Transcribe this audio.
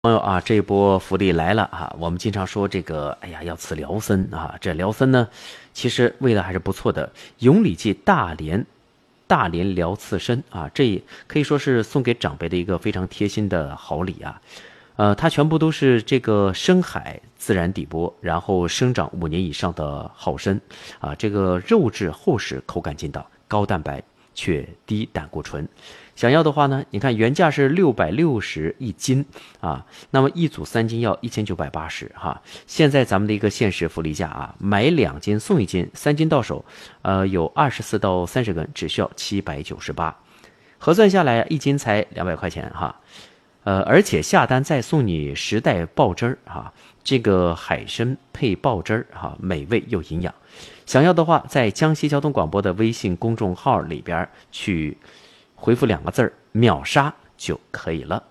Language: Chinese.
朋友啊，这一波福利来了啊！我们经常说这个，哎呀，要吃辽参啊。这辽参呢，其实味道还是不错的。永礼记大连辽刺参啊，这可以说是送给长辈的一个非常贴心的好礼啊。它全部都是这个深海自然底剥，然后生长5年以上的好参啊。这个肉质厚实，口感劲道，高蛋白却低胆固醇。想要的话呢，你看原价是660一斤啊，那么一组3斤要1980哈。现在咱们的一个限时福利价啊，买2斤送1斤，3斤到手，有24到30根，只需要798，核算下来一斤才200块钱哈。而且下单再送你10袋爆汁儿哈，这个海参配爆汁儿哈，美味又营养。想要的话，在江西交通广播的微信公众号里边去回复2个字儿"秒杀"就可以了。